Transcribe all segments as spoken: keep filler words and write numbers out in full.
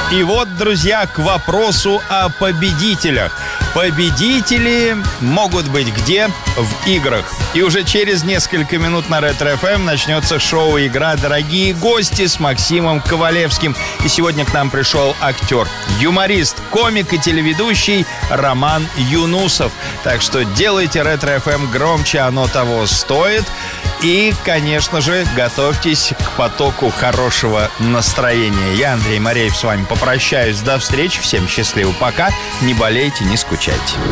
И вот, друзья, к вопросу о победителях. Победители могут быть где? В играх. И уже через несколько минут на Ретро-эф эм начнется шоу-игра «Дорогие гости» с Максимом Ковалевским. И сегодня к нам пришел актер, юморист, комик и телеведущий Роман Юнусов. Так что делайте Ретро-эф эм громче, оно того стоит. И, конечно же, готовьтесь к потоку хорошего настроения. Я, Андрей Мореев, с вами попрощаюсь. До встречи. Всем счастливо. Пока. Не болейте, не скучайте.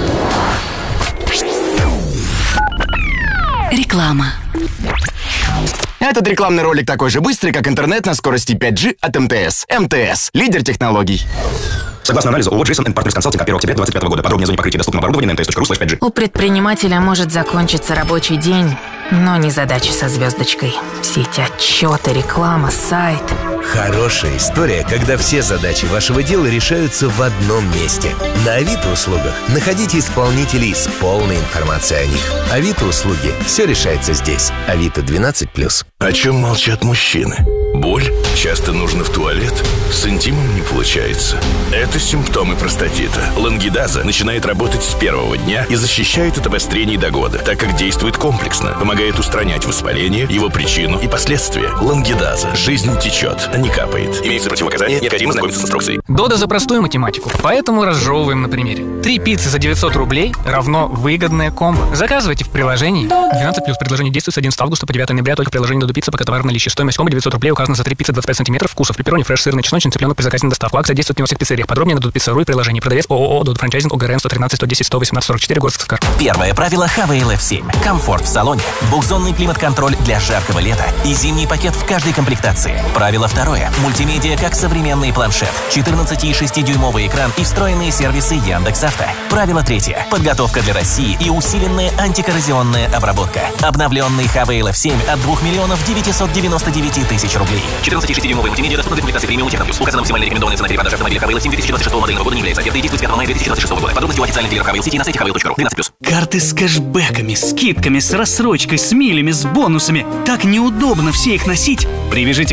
Реклама. Этот рекламный ролик такой же быстрый, как интернет на скорости пять джи от эм тэ эс. эм тэ эс – лидер технологий. Согласно анализу ООО Джейсон энд Партнерс Консалтинг от первого октября двадцать пятого года. Подробнее о зоне покрытия доступного оборудования на эм тэ эс точка ру слэш пять джи. У предпринимателя может закончиться рабочий день, но не задача со звездочкой. Все эти отчеты, реклама, сайт. Хорошая история, когда все задачи вашего дела решаются в одном месте. На Авито услугах находите исполнителей с полной информацией о них. Авито услуги. Все решается здесь. Авито двенадцать плюс. О чем молчат мужчины? Боль? Часто нужно в туалет? С интимом не получается. Это симптомы простатита. Лангидаза начинает работать с первого дня и защищает от обострений до года, так как действует комплексно, помогает устранять воспаление, его причину и последствия. Лангидаза. Жизнь течет, а не капает. Имеются противопоказания, необходимо знакомиться с инструкцией. Дода за простую математику, поэтому разжевываем на примере. Три пиццы за девятьсот рублей равно выгодное комбо. Заказывайте в приложении. двенадцать плюс предложение действует с одиннадцатого августа по девятого ноября только в приложении Додо Пицца, пока товар в наличии. Стоимость комбо девятьсот рублей указана за три пиццы двадцать пять сантиметров, вкусов пепперони, фреш, сырный, чесночный, цыпленок при заказе на доставку. Акция действует не во всех пиццериях. Подробнее на Додо Пицца точка ру и приложении. Продавец ООО Додо Франчайзинг ОГРН сто тринадцать сто десять сто восемнадцать сорок четыре, город Сыктывкар. Первое правило эйч ви эл эф семь. Комфорт в салоне. Двухзонный климат-контроль для жаркого лета и зимний пакет в каждой комплектации. Правило второе. Мультимедиа как современный планшет. четырнадцати и шестидюймовый экран и встроенные сервисы Яндекс.Авто. Правило третье. Подготовка для России и усиленная антикоррозионная обработка. Обновленный эйч ви эл эф семь от двух миллионов девятисот девяноста девяти тысяч рублей. четырнадцати и шестидюймовый мультимедиа доступна для комплектации премиум Техноплюс. Указана максимально рекомендованная цена перепродажи автомобиля эйч ви эл эф семь две тысячи двадцать шестого модельного года не является офертой и действует с пятого мая две тысячи двадцать шестого года. Подробности у официальных дилеров эйч ви эл City на сайте эйч ви эл точка ру. двенадцать плюс. Карты с кэшбэками, скидками, с рассрочкой, с милями, с бонусами. Так неудобно все их носить. Привяжите